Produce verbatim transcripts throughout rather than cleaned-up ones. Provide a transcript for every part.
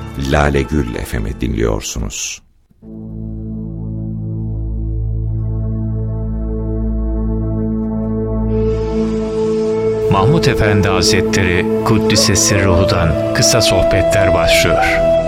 Lale Gül F M'i dinliyorsunuz. Mahmud Efendi Hazretleri Kuddise Sirruhu'dan kısa sohbetler başlıyor.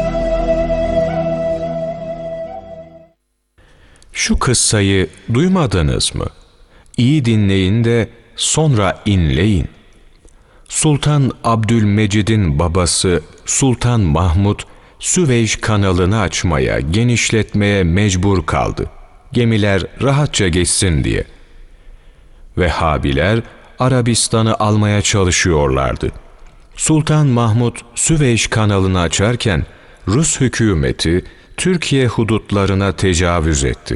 Şu kıssayı duymadınız mı? İyi dinleyin de sonra inleyin. Sultan Abdülmecid'in babası Sultan Mahmud, Süveyş kanalını açmaya, genişletmeye mecbur kaldı. Gemiler rahatça geçsin diye. Vehhabiler Arabistan'ı almaya çalışıyorlardı. Sultan Mahmud Süveyş kanalını açarken Rus hükümeti Türkiye hudutlarına tecavüz etti.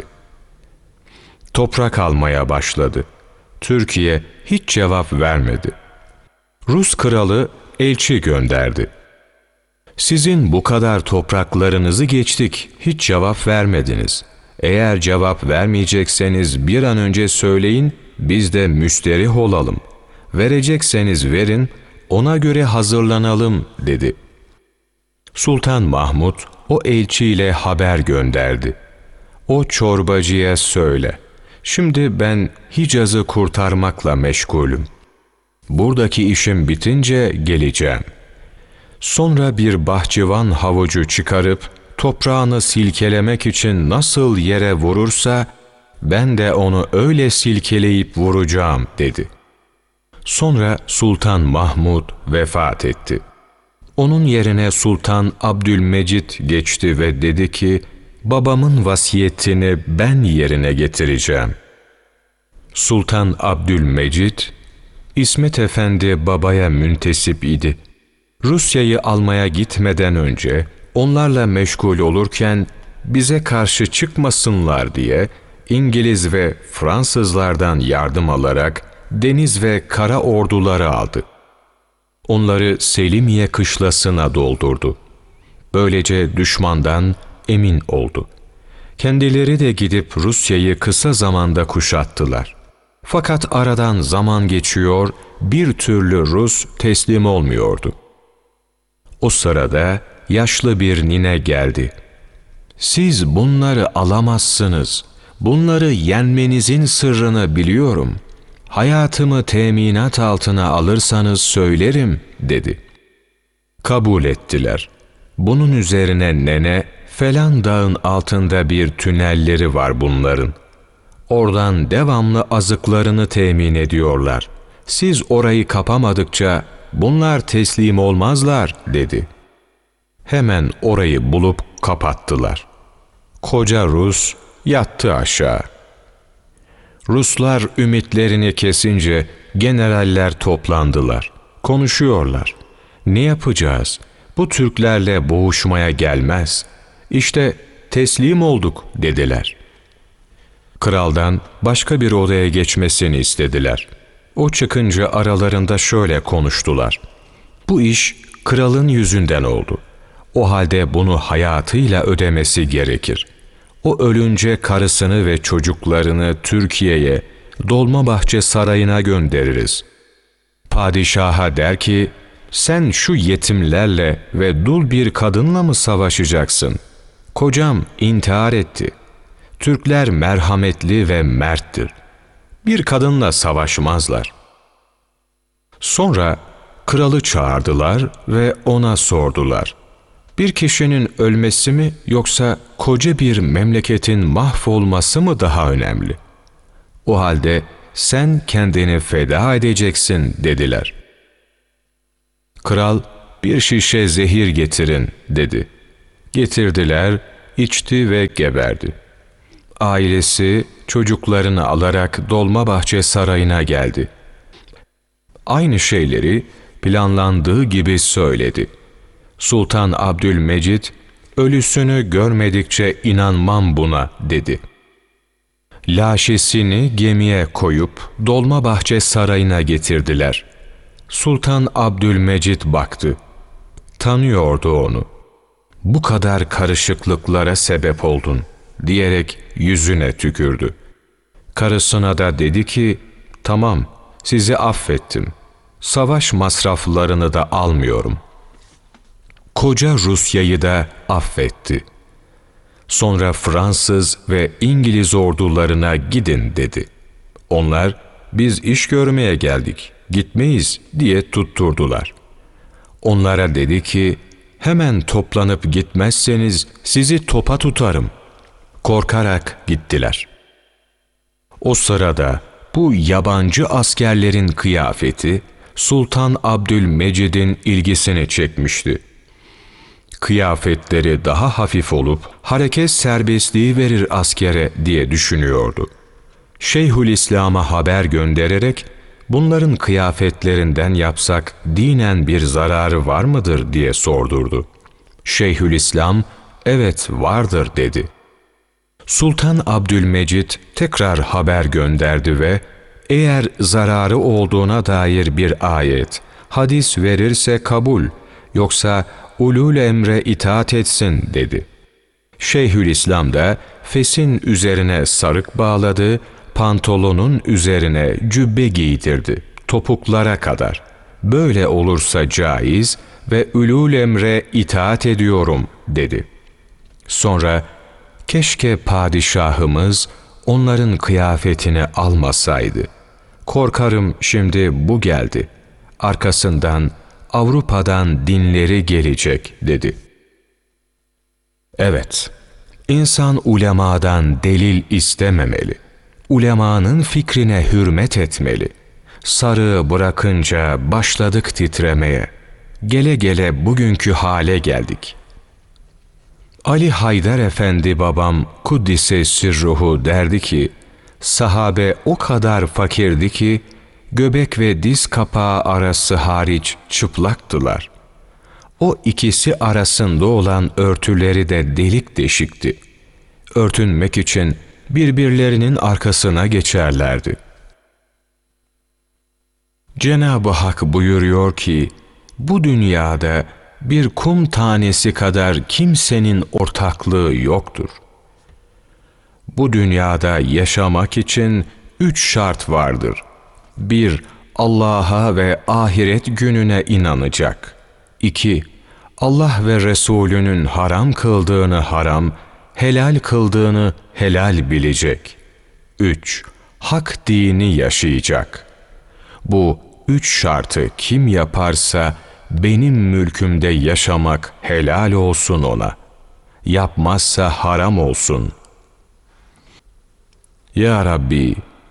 Toprak almaya başladı. Türkiye hiç cevap vermedi. Rus kralı elçi gönderdi. Sizin bu kadar topraklarınızı geçtik, hiç cevap vermediniz. Eğer cevap vermeyecekseniz bir an önce söyleyin, biz de müsterih olalım. Verecekseniz verin, ona göre hazırlanalım dedi. Sultan Mahmud o elçiyle haber gönderdi. O çorbacıya söyle, şimdi ben Hicaz'ı kurtarmakla meşgulüm. Buradaki işim bitince geleceğim. Sonra bir bahçıvan havucu çıkarıp toprağını silkelemek için nasıl yere vurursa ben de onu öyle silkeleyip vuracağım dedi. Sonra Sultan Mahmud vefat etti. Onun yerine Sultan Abdülmecid geçti ve dedi ki, babamın vasiyetini ben yerine getireceğim. Sultan Abdülmecid, İsmet Efendi babaya müntesip idi. Rusya'yı almaya gitmeden önce onlarla meşgul olurken bize karşı çıkmasınlar diye İngiliz ve Fransızlardan yardım alarak deniz ve kara orduları aldı. Onları Selimiye kışlasına doldurdu. Böylece düşmandan emin oldu. Kendileri de gidip Rusya'yı kısa zamanda kuşattılar. Fakat aradan zaman geçiyor, bir türlü Rus teslim olmuyordu. O sırada yaşlı bir nine geldi. Siz bunları alamazsınız. Bunları yenmenizin sırrını biliyorum. Hayatımı teminat altına alırsanız söylerim dedi. Kabul ettiler. Bunun üzerine nene, falan dağın altında bir tünelleri var bunların. Oradan devamlı azıklarını temin ediyorlar. Siz orayı kapamadıkça bunlar teslim olmazlar dedi. Hemen orayı bulup kapattılar. Koca Rus yattı aşağı. Ruslar ümitlerini kesince generaller toplandılar. Konuşuyorlar. Ne yapacağız? Bu Türklerle boğuşmaya gelmez. İşte teslim olduk dediler. Kraldan başka bir odaya geçmesini istediler. O çıkınca aralarında şöyle konuştular. Bu iş kralın yüzünden oldu. O halde bunu hayatıyla ödemesi gerekir. O ölünce karısını ve çocuklarını Türkiye'ye, Dolmabahçe Sarayı'na göndeririz. Padişaha der ki, sen şu yetimlerle ve dul bir kadınla mı savaşacaksın? Kocam intihar etti. Türkler merhametli ve merttir. Bir kadınla savaşmazlar. Sonra kralı çağırdılar ve ona sordular. Bir kişinin ölmesi mi yoksa koca bir memleketin mahvolması mı daha önemli? O halde sen kendini feda edeceksin dediler. Kral bir şişe zehir getirin dedi. Getirdiler, içti ve geberdi. Ailesi çocuklarını alarak Dolmabahçe Sarayı'na geldi. Aynı şeyleri planlandığı gibi söyledi. Sultan Abdülmecid, ölüsünü görmedikçe inanmam buna dedi. Laşesini gemiye koyup Dolmabahçe Sarayı'na getirdiler. Sultan Abdülmecid baktı. Tanıyordu onu. Bu kadar karışıklıklara sebep oldun diyerek yüzüne tükürdü. Karısına da dedi ki, tamam sizi affettim. Savaş masraflarını da almıyorum. koca Rusya'yı da affetti. Sonra Fransız ve İngiliz ordularına gidin dedi. Onlar, biz iş görmeye geldik, gitmeyiz diye tutturdular. Onlara dedi ki, hemen toplanıp gitmezseniz sizi topa tutarım. Korkarak gittiler. O sırada bu yabancı askerlerin kıyafeti Sultan Abdülmecid'in ilgisini çekmişti. Kıyafetleri daha hafif olup hareket serbestliği verir askere diye düşünüyordu. Şeyhülislam'a haber göndererek bunların kıyafetlerinden yapsak dinen bir zararı var mıdır diye sordurdu. Şeyhülislam evet vardır dedi. Sultan Abdülmecid tekrar haber gönderdi ve eğer zararı olduğuna dair bir ayet, hadis verirse kabul, yoksa ulul emre itaat etsin dedi. Şeyhülislam da fesin üzerine sarık bağladı, pantolonun üzerine cübbe giydirdi, topuklara kadar. Böyle olursa caiz ve ulul emre itaat ediyorum dedi. Sonra keşke padişahımız onların kıyafetini almasaydı. Korkarım şimdi bu geldi. Arkasından Avrupa'dan dinleri gelecek dedi. Evet, insan ulemadan delil istememeli. Ulemanın fikrine hürmet etmeli. Sarığı bırakınca başladık titremeye. Gele gele bugünkü hale geldik. Ali Haydar Efendi babam Kuddise Sirruhu derdi ki, sahabe o kadar fakirdi ki, göbek ve diz kapağı arası hariç çıplaktılar. O ikisi arasında olan örtüleri de delik deşikti. Örtünmek için birbirlerinin arkasına geçerlerdi. Cenab-ı Hak buyuruyor ki, bu dünyada bir kum tanesi kadar kimsenin ortaklığı yoktur. Bu dünyada yaşamak için üç şart vardır. Bir, Allah'a ve ahiret gününe inanacak. İki, Allah ve Resulünün haram kıldığını haram, helal kıldığını helal bilecek. Üç, hak dini yaşayacak. Bu üç şartı kim yaparsa, benim mülkümde yaşamak helal olsun ona. Yapmazsa haram olsun. Ya Rabbi,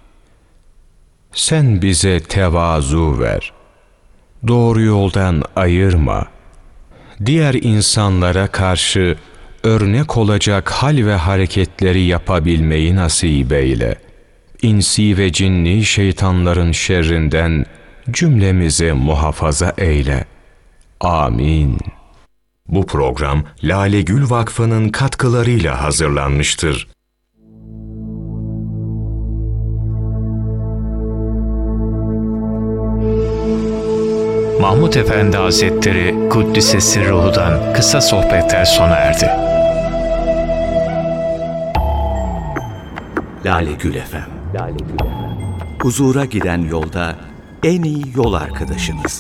sen bize tevazu ver. Doğru yoldan ayırma. Diğer insanlara karşı örnek olacak hal ve hareketleri yapabilmeyi nasip eyle. İnsi ve cinni şeytanların şerrinden cümlemizi muhafaza eyle. Amin. Bu program Lale Gül Vakfı'nın katkılarıyla hazırlanmıştır. Mahmud Efendi Hazretleri Kuddisesi Ruhu'dan kısa sohbetler sona erdi. Lale Gül Efem. Lale Gül Efem. Huzura giden yolda en iyi yol arkadaşınız.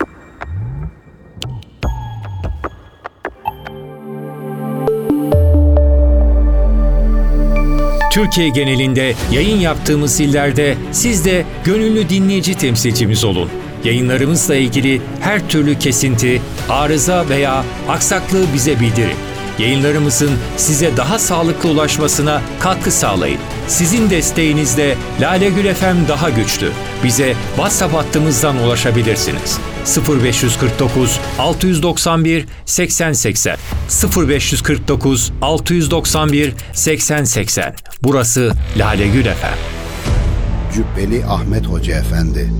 Türkiye genelinde yayın yaptığımız illerde siz de gönüllü dinleyici temsilcimiz olun. Yayınlarımızla ilgili her türlü kesinti, arıza veya aksaklığı bize bildirin. Yayınlarımızın size daha sağlıklı ulaşmasına katkı sağlayın. Sizin desteğinizle Lale Gül Efem daha güçlü. Bize WhatsApp hattımızdan ulaşabilirsiniz. sıfır beş kırk dokuz altı doksan bir seksen seksen sıfır beş kırk dokuz altı doksan bir seksen seksen. Burası Lale Gül Efem. Cübbeli Ahmet Hoca Efendi.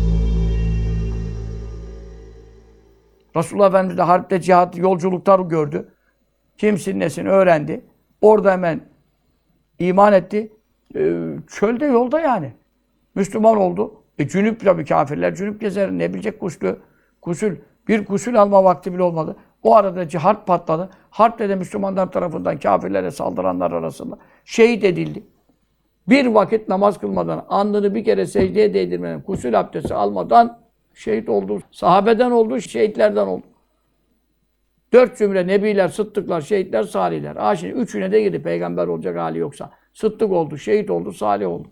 Resulullah Efendimiz de harpte, cihat, yolculuklar gördü. Kimsin nesin öğrendi. Orada hemen iman etti. Ee, çölde, yolda yani. Müslüman oldu. E cünüp tabii, kafirler cünüp gezer. Ne bilecek gusül? Gusül. Bir gusül alma vakti bile olmadı. O arada cihat patladı. Harpte de Müslümanlar tarafından kafirlere saldıranlar arasında şehit edildi. Bir vakit namaz kılmadan, alnını bir kere secdeye değdirmeden, gusül abdesti almadan şehit oldu. Sahabeden oldu, şehitlerden oldu. Dört zümre nebiler, sıddıklar, şehitler, salihler. Ha şimdi üçüne de girdi peygamber olacak hali yoksa. Sıddık oldu, şehit oldu, salih oldu.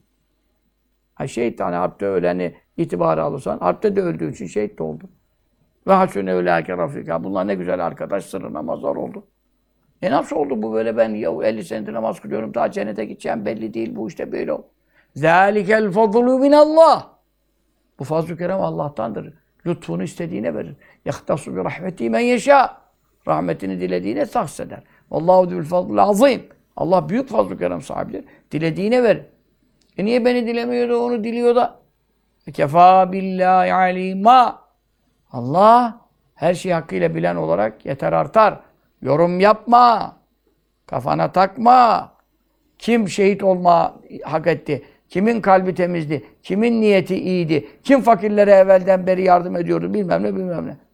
Ha şehit hani harpte öleni itibara alırsan, harpte de öldüğü için şehit de oldu. Ve hasune öylâke rafika. Bunlar ne güzel arkadaş, sırrı namazlar oldu. E nasıl oldu bu böyle, ben ya elli senedir namaz kılıyorum, daha cennete gideceğim belli değil, bu işte böyle oldu. Zâlikel fadlu minallah. Bu fazl-ı kerem Allah'tandır. Lütfunu istediğine verir. Yahtasu bi rahmeti men yeşâ. Rahmetini dilediğine tahsis eder. Vallahu zul fadlul azim. Allah büyük fazl-ı kerem sahibidir. Dilediğine verir. E niye beni dilemiyor da onu diliyor da? Kefâ billâhi alîmâ. Allah her şeyi hakkıyla bilen olarak yeter artar. Yorum yapma. Kafana takma. Kim şehit olma hak etti? Kimin kalbi temizdi? Kimin niyeti iyiydi? Kim fakirlere evvelden beri yardım ediyordu? Bilmem ne bilmem ne.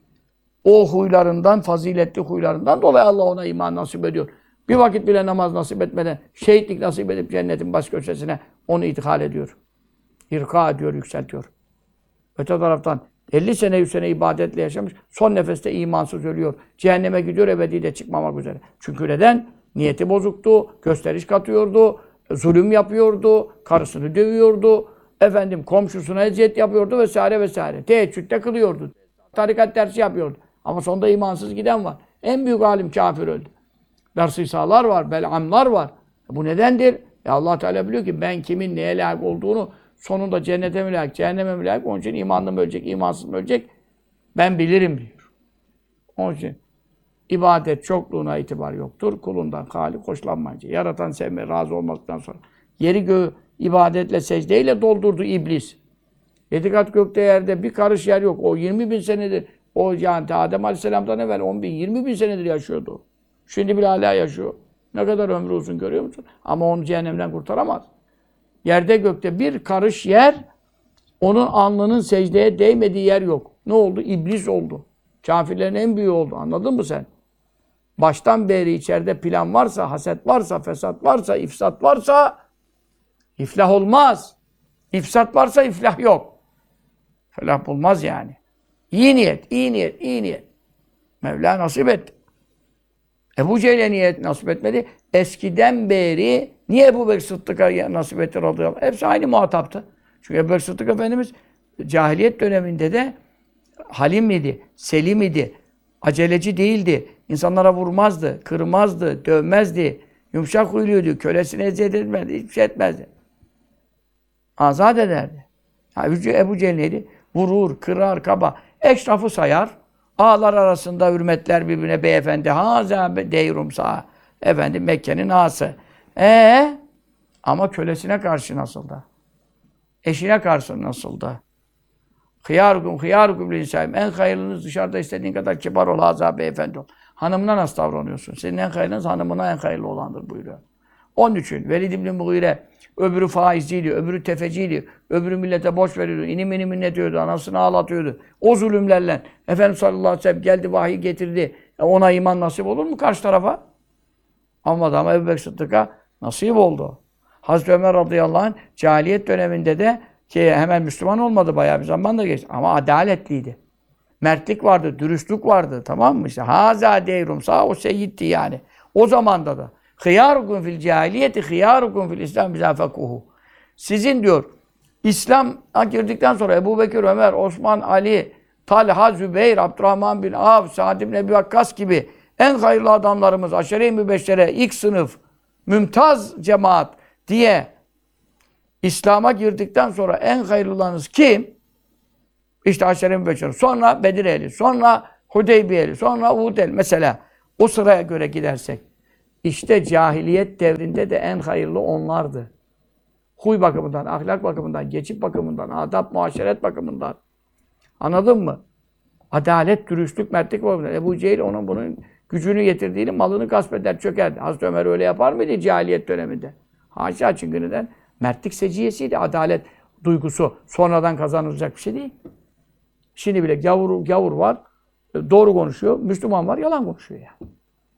O huylarından, faziletli huylarından dolayı Allah ona iman nasip ediyor. Bir vakit bile namaz nasip etmeden, şehitlik nasip edip cennetin baş köşesine onu ithal ediyor. İrka ediyor, yükseltiyor. Öte taraftan elli sene, yüz sene ibadetle yaşamış, son nefeste imansız ölüyor. Cehenneme gidiyor, ebedi de çıkmamak üzere. Çünkü neden? Niyeti bozuktu, gösteriş katıyordu, zulüm yapıyordu, karısını dövüyordu, efendim komşusuna eziyet yapıyordu vesaire vesaire. Teheccüde kılıyordu, tarikat dersi yapıyordu. Ama sonunda imansız giden var. En büyük alim kafir öldü. Bersîsâlar var, Belamlar var. Bu nedendir? E Allah Teala biliyor ki ben kimin neye layık olduğunu, sonunda cennete mi layık, cehenneme mi layık, onun için imanlı mı ölecek, imansız mı ölecek, ben bilirim diyor. Onun için ibadet çokluğuna itibar yoktur. Kulundan hâli hoşlanmayınca. Yaratan sevme, razı olmaktan sonra. Yeri göğü ibadetle, secdeyle doldurdu iblis. Yedi kat gökte yerde bir karış yer yok. O yirmi bin senedir, o yani Adem Aleyhisselam'dan evvel on bin, yirmi bin senedir yaşıyordu. Şimdi bile hala yaşıyor. Ne kadar ömrü uzun görüyor musun? Ama onu cehennemden kurtaramaz. Yerde gökte bir karış yer, onun alnının secdeye değmediği yer yok. Ne oldu? İblis oldu. Kafirlerin en büyüğü oldu. Anladın mı sen? Baştan beri içeride plan varsa, haset varsa, fesat varsa, ifsat varsa iflah olmaz. İfsat varsa iflah yok. Felah bulmaz yani. İyi niyet, iyi niyet, iyi niyet. Mevla nasip etti. Ebu Cehil'e niyet nasip etmedi. Eskiden beri niye Ebu Bekir Sıddık'a nasip etti radıyallahu anh? Hepsi aynı muhataptı. Çünkü Ebu Bekir Sıddık Efendimiz cahiliyet döneminde de halim idi, selim idi, aceleci değildi. İnsanlara vurmazdı, kırmazdı, dövmezdi. Yumuşak huyluydu, kölesine eziyet etmezdi, hiçbir şey etmezdi. Azat ederdi. Yani Ebu Cehil neydi? Vurur, kırar, kaba. Eşrafı sayar. Ağlar arasında hürmetler birbirine beyefendi. Haza deyrum sağ. Efendim Mekke'nin ağası. Ee, ama kölesine karşı nasıl da? Eşine karşı nasıl da? Hıyârukum hıyârukum linsâim. En hayırlınız dışarıda istediğin kadar kibar ol, haza beyefendi ol. Hanımına nasıl davranıyorsun? Senin en hayırlınız hanımına en hayırlı olandır buyuruyor. Onun için Velid ibn Mughire öbürü faizciydi, öbürü tefeciydi, öbürü millete borç veriyordu, inim inim inletiyordu, anasını ağlatıyordu. O zulümlerle Efendimiz sallallahu aleyhi ve sellem geldi, vahiy getirdi. E ona iman nasip olur mu karşı tarafa? Ama da Ebu Bekir Sıddık'a nasip oldu. Hazreti Ömer radıyallahu anh cahiliyet döneminde de ki hemen Müslüman olmadı, bayağı bir zaman da geçti. Ama adaletliydi. Mertlik vardı, dürüstlük vardı, tamam mı? İşte haza deyrum sağ, o seyyiddi yani. O zamanda da. Hıyârukum fil cahiliyeti, hıyârukum fil İslam bizâfekuhu. Sizin diyor, İslam'a girdikten sonra Ebu Bekir, Ömer, Osman, Ali, Talha, Zübeyir, Abdurrahman bin Avf, Sa'd ibn Ebi Vakkas gibi en hayırlı adamlarımız, aşere-i mübeşşere, ilk sınıf, mümtaz cemaat diye İslam'a girdikten sonra en hayırlılarınız kim? İşte aşere-i mübeşşere. Sonra Bedir ehli, sonra Hudeybiye ehli, sonra Uhud ehli. Mesela o sıraya göre gidersek. İşte cahiliyet devrinde de en hayırlı onlardı. Huy bakımından, ahlak bakımından, geçip bakımından, adab, muaşeret bakımından. Anladın mı? Adalet, dürüstlük, mertlik bakımından. Ebu Cehil onun bunun gücünü getirdiğini, malını gasp eder, çökerdi. Hazreti Ömer öyle yapar mıydı cahiliyet döneminde? Haşa, çünkü neden? Mertlik seciyesiydi, adalet duygusu. Sonradan kazanılacak bir şey değil. Şimdi bile gavur, gavur var, doğru konuşuyor, Müslüman var, yalan konuşuyor yani.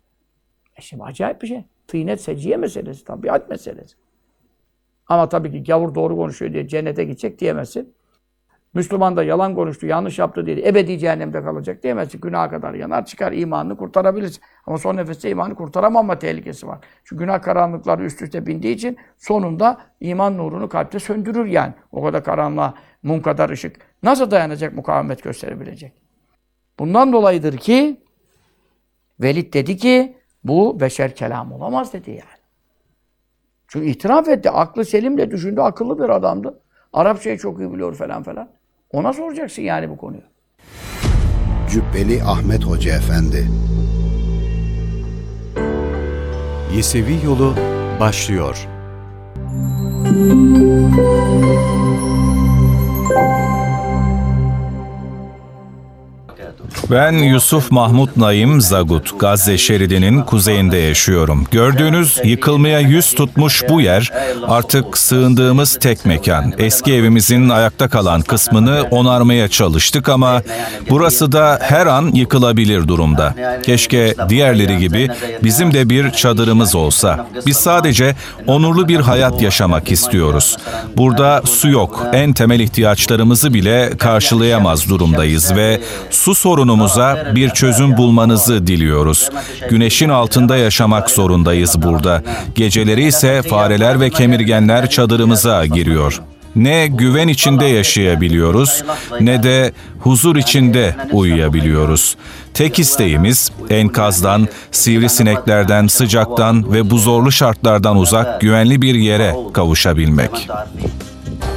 E şimdi acayip bir şey. Tıynet seciye meselesi, tabiat meselesi. Ama tabii ki gavur doğru konuşuyor diye cennete gidecek diyemezsin. Müslüman da yalan konuştu, yanlış yaptı dedi. Ebedi cehennemde kalacak diyemezsin. Günaha kadar yanar çıkar, imanını kurtarabilirsin. Ama son nefeste imanı kurtaramama tehlikesi var. Çünkü günah karanlıkları üst üste bindiği için sonunda iman nurunu kalpte söndürür yani. O kadar karanlığa, mum kadar ışık nasıl dayanacak, mukavemet gösterebilecek? Bundan dolayıdır ki Velid dedi ki bu beşer kelam olamaz dedi yani. Çünkü itiraf etti. Aklı selimle düşündü. Akıllı bir adamdı. Arapçayı çok iyi biliyor falan falan. Ona soracaksın yani bu konuyu. Cübbeli Ahmet Hoca Efendi. Yesevi Yolu başlıyor. Ben Yusuf Mahmut Naim Zagut, Gazze şeridinin kuzeyinde yaşıyorum. Gördüğünüz yıkılmaya yüz tutmuş bu yer artık sığındığımız tek mekan. Eski evimizin ayakta kalan kısmını onarmaya çalıştık ama burası da her an yıkılabilir durumda. Keşke diğerleri gibi bizim de bir çadırımız olsa. Biz sadece onurlu bir hayat yaşamak istiyoruz. Burada su yok. En temel ihtiyaçlarımızı bile karşılayamaz durumdayız ve su sorunumuza bir çözüm bulmanızı diliyoruz. Güneşin altında yaşamak zorundayız burada. Geceleri ise fareler ve kemirgenler çadırımıza giriyor. Ne güven içinde yaşayabiliyoruz, ne de huzur içinde uyuyabiliyoruz. Tek isteğimiz enkazdan, sivrisineklerden, sıcaktan ve bu zorlu şartlardan uzak güvenli bir yere kavuşabilmek.